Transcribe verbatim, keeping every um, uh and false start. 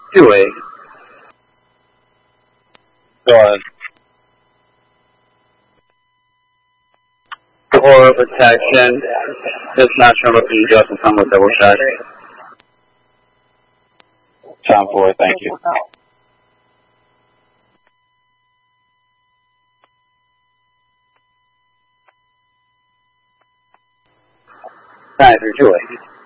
two eight. Go ahead. Or protection. This national looking Justin come with double check. Time for it, thank you. Nine three two eight.